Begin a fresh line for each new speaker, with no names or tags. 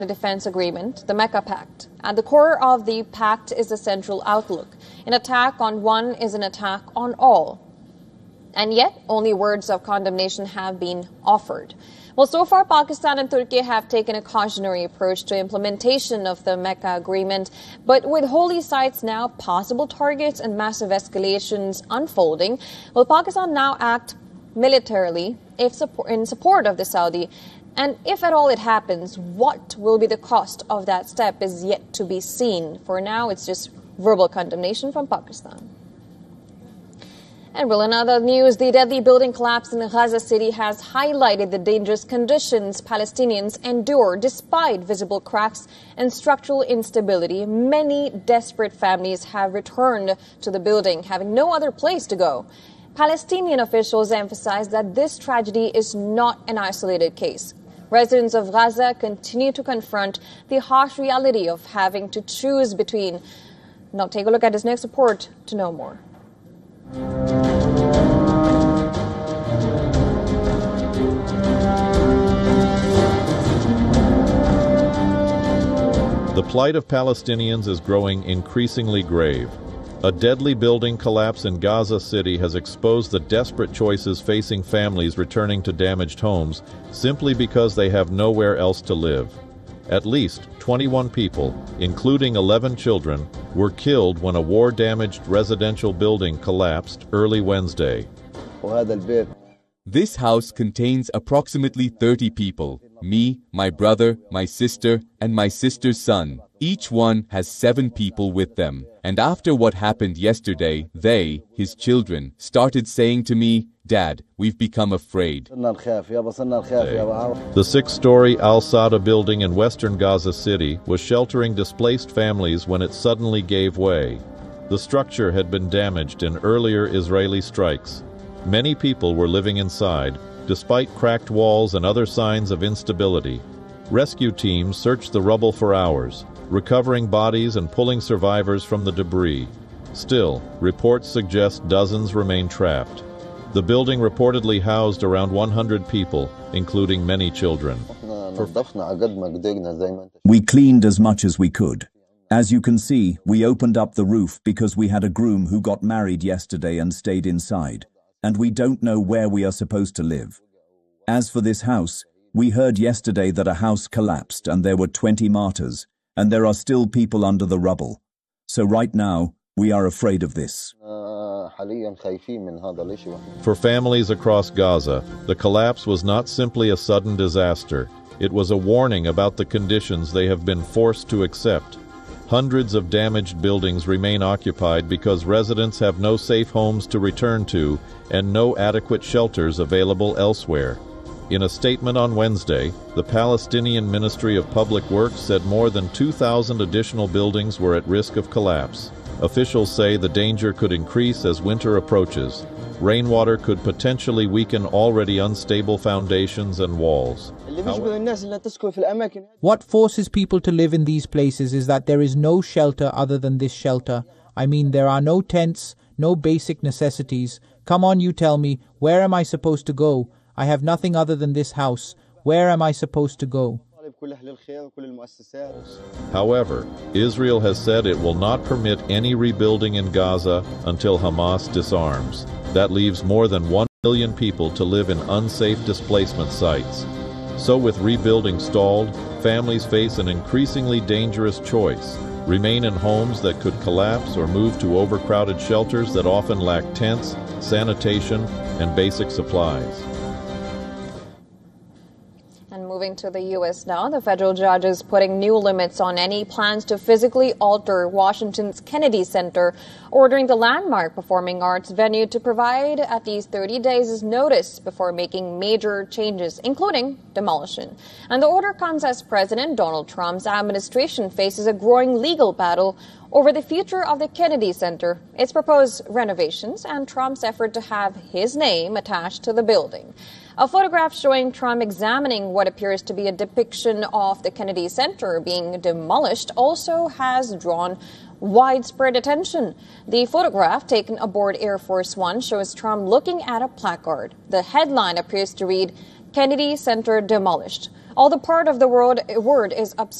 the defense agreement, the Mecca Pact. At the core of the pact is a central outlook. An attack on one is an attack on all. And yet, only words of condemnation have been offered. Well, so far, Pakistan and Turkey have taken a cautionary approach to implementation of the Mecca Agreement. But with holy sites now possible targets and massive escalations unfolding, will Pakistan now act militarily in support of the Saudi? And if at all it happens, what will be the cost of that step is yet to be seen. For now, it's just verbal condemnation from Pakistan. And well, in other news, the deadly building collapse in Gaza City has highlighted the dangerous conditions Palestinians endure despite visible cracks and structural instability. Many desperate families have returned to the building, having no other place to go. Palestinian officials emphasize that this tragedy is not an isolated case. Residents of Gaza continue to confront the harsh reality of having to choose between. Now take a look at this next report to know more.
The plight of Palestinians is growing increasingly grave. A deadly building collapse in Gaza City has exposed the desperate choices facing families returning to damaged homes simply because they have nowhere else to live. At least 21 people, including 11 children, were killed when a war-damaged residential building collapsed early Wednesday.
This house contains approximately 30 people. Me, my brother, my sister, and my sister's son. Each one has 7 people with them. And after what happened yesterday, they, his children, started saying to me, "Dad, we've become afraid."
The 6-story Al-Sada building in western Gaza City was sheltering displaced families when it suddenly gave way. The structure had been damaged in earlier Israeli strikes. Many people were living inside, despite cracked walls and other signs of instability. Rescue teams searched the rubble for hours, recovering bodies and pulling survivors from the debris. Still, reports suggest dozens remain trapped. The building reportedly housed around 100 people, including many children.
We cleaned as much as we could. As you can see, we opened up the roof because we had a groom who got married yesterday and stayed inside, and we don't know where we are supposed to live. As for this house, we heard yesterday that a house collapsed and there were 20 martyrs, and there are still people under the rubble. So right now, we are afraid of this.
For families across Gaza, the collapse was not simply a sudden disaster. It was a warning about the conditions they have been forced to accept. Hundreds of damaged buildings remain occupied because residents have no safe homes to return to and no adequate shelters available elsewhere. In a statement on Wednesday, the Palestinian Ministry of Public Works said more than 2,000 additional buildings were at risk of collapse. Officials say the danger could increase as winter approaches. Rainwater could potentially weaken already unstable foundations and walls.
What forces people to live in these places is that there is no shelter other than this shelter. I mean, there are no tents, no basic necessities. Come on, you tell me, where am I supposed to go? I have nothing other than this house. Where am I supposed to go?
However, Israel has said it will not permit any rebuilding in Gaza until Hamas disarms. That leaves more than 1 million people to live in unsafe displacement sites. So with rebuilding stalled, families face an increasingly dangerous choice: remain in homes that could collapse or move to overcrowded shelters that often lack tents, sanitation, and basic supplies.
Moving to the U.S. now, the federal judge is putting new limits on any plans to physically alter Washington's Kennedy Center, ordering the landmark performing arts venue to provide at least 30 days' notice before making major changes, including demolition. And the order comes as President Donald Trump's administration faces a growing legal battle over the future of the Kennedy Center, its proposed renovations, and Trump's effort to have his name attached to the building. A photograph showing Trump examining what appears to be a depiction of the Kennedy Center being demolished also has drawn widespread attention. The photograph, taken aboard Air Force One, shows Trump looking at a placard. The headline appears to read, Kennedy Center demolished. All the part of the word is obscure.